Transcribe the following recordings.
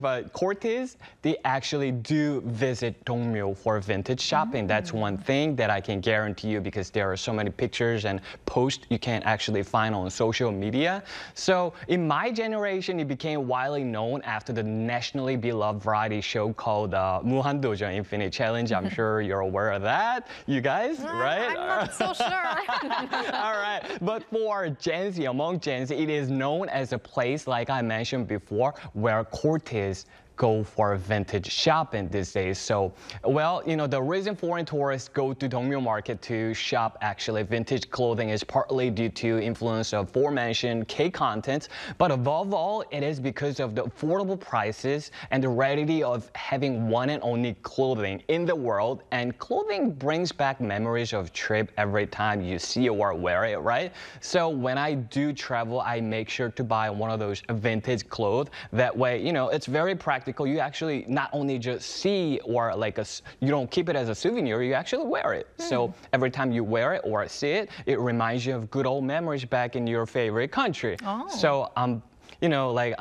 But Cortez, they actually do visit Dongmyo for vintage shopping. That's one thing that I can guarantee you because there are so many pictures and posts you can actually find on social media. So in my generation, it became widely known after the nationally beloved variety show called 무한도전 Infinite Challenge. I'm sure you're aware of that. You guys, right? I'm not so sure. All right. But for Gen Z, among Gen Z, it is known as a place, like I mentioned before, where Cortez go for vintage shopping these days. So, well, you know, the reason foreign tourists go to Dongmyo Market to shop actually vintage clothing is partly due to influence of aforementioned K content, but above all, it is because of the affordable prices and the rarity of having one and only clothing in the world. And clothing brings back memories of trip every time you see or wear it, right? So when I do travel, I make sure to buy one of those vintage clothes. That way, you know, it's very practical. You actually not only just see or like you don't keep it as a souvenir, you actually wear it. So every time you wear it or see it, it reminds you of good old memories back in your favorite country. So you know, like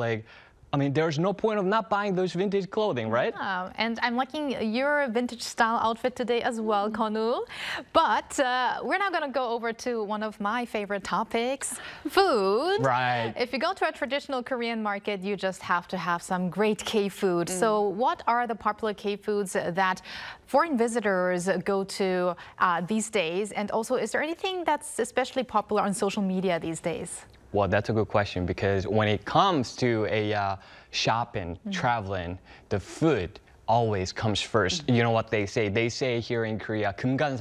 I mean, there's no point of not buying those vintage clothing, right? Yeah, and I'm liking your vintage style outfit today as well, Konu. But we're now going to go over to one of my favorite topics, food. Right. If you go to a traditional Korean market, you just have to have some great K-food. So what are the popular K-foods that foreign visitors go to these days? And also, is there anything that's especially popular on social media these days? Well, that's a good question because when it comes to a shopping, traveling, the food always comes first. You know what they say? They say here in Korea,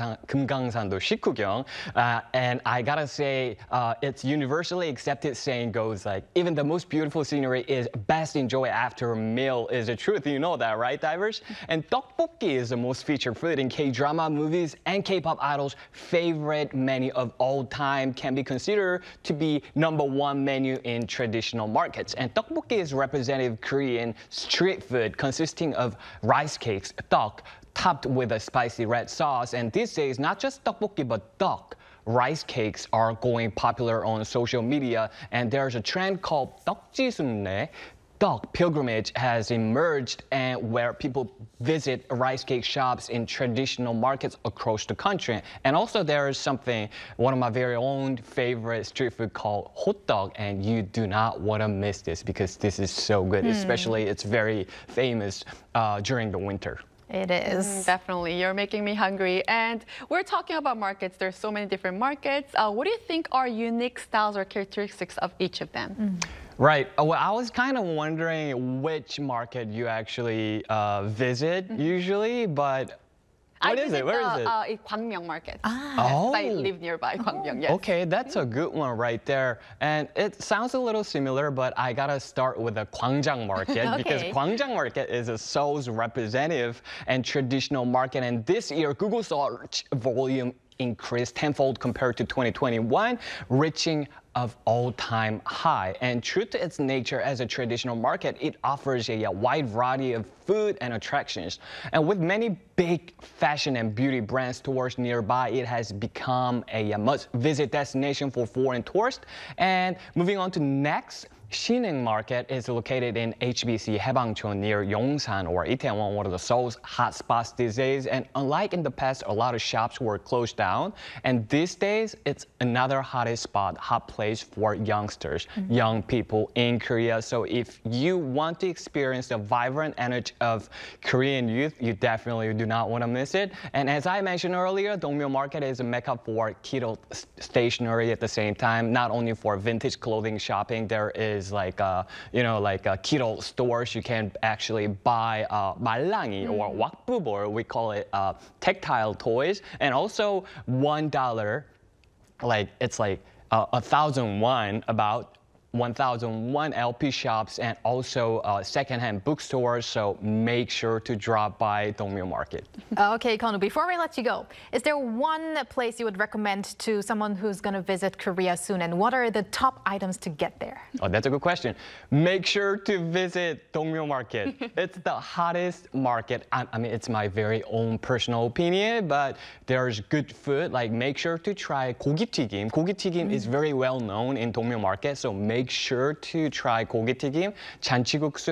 금강산도 식후경. And I gotta say, it's universally accepted saying goes like, even the most beautiful scenery is best enjoyed after a meal is the truth. You know that, right, divers? And tteokbokki is the most featured food in K-drama movies and K-pop idols' favorite menu of all time, can be considered to be #1 menu in traditional markets. And tteokbokki is representative Korean street food consisting of rice cakes, tteok, topped with a spicy red sauce. And these days, not just tteokbokki, but tteok rice cakes are going popular on social media. And there's a trend called tteokjisumne. Tteok pilgrimage has emerged and where people visit rice cake shops in traditional markets across the country. And also there is something, one of my very own favorite street food called hotdog, and you do not want to miss this because this is so good, especially it's very famous during the winter. It is. Definitely. You're making me hungry. And we're talking about markets. There's so many different markets. What do you think are unique styles or characteristics of each of them? Right. Well, I was kind of wondering which market you actually visit usually, but what is it? Where is it? Gwangmyeong Market. Oh. I live nearby Gwangmyeong, yes. Okay, that's a good one right there. And it sounds a little similar, but I gotta start with the Gwangjang Market because Gwangjang Market is a Seoul's representative and traditional market. And this year, Google search volume increased tenfold compared to 2021, reaching of all-time high. And true to its nature as a traditional market, it offers a wide variety of food and attractions. And with many big fashion and beauty brand stores nearby, it has become a must-visit destination for foreign tourists. And moving on to next, Sineng Market is located in HBC Haebangchon near Yongsan or Itaewon, one of the Seoul's hot spots these days. And unlike in the past, a lot of shops were closed down. And these days, it's another hottest spot, hot place for youngsters, young people in Korea. So if you want to experience the vibrant energy of Korean youth, you definitely do not want to miss it. And as I mentioned earlier, Dongmyo Market is a mecca for kido stationery at the same time, not only for vintage clothing shopping. There is like kido stores. You can actually buy 말랑이 or wakbubor, we call it tactile toys, and also $1, like it's like 1,001, about 1,001 LP shops and also secondhand bookstores, so make sure to drop by Dongmyo Market. Okay, Konu, before we let you go, is there one place you would recommend to someone who's going to visit Korea soon, and what are the top items to get there? Oh, that's a good question. Make sure to visit Dongmyo Market. It's the hottest market. I mean, it's my very own personal opinion, but there's good food. Like, make sure to try 고기튀김. 고기튀김 is very well known in Dongmyo Market, so make sure to try 고기튀김, 잔치국수,